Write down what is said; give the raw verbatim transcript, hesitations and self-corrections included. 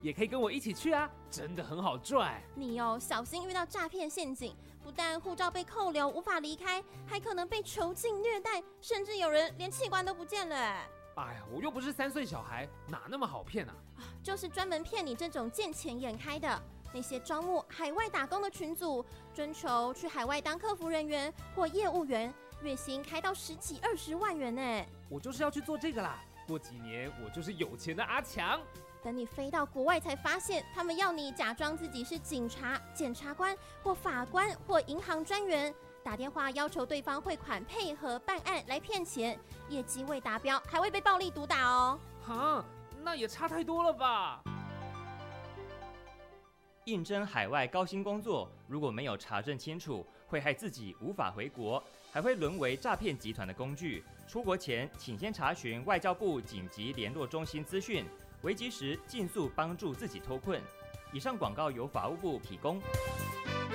也可以跟我一起去啊，真的很好赚。 你哦，小心遇到诈骗陷阱，不但护照被扣留无法离开，还可能被囚禁虐待，甚至有人连器官都不见了。 哎呀，我又不是三岁小孩，哪那么好骗啊？ 就是专门骗你这种见钱眼开的。那些招募海外打工的群组，征求去海外当客服人员或业务员，月薪开到十几二十万元呢。 我就是要去做这个啦，过几年我就是有钱的阿强。 等你飞到国外才发现，他们要你假装自己是警察、检察官或法官或银行专员，打电话要求对方汇款配合办案来骗钱，业绩未达标还会被暴力毒打哦。 哈，那也差太多了吧？ 应征海外高薪工作，如果没有查证清楚，会害自己无法回国，还会沦为诈骗集团的工具。出国前，请先查询外交部紧急联络中心资讯，危急时尽速帮助自己脱困。以上广告由法务部提供。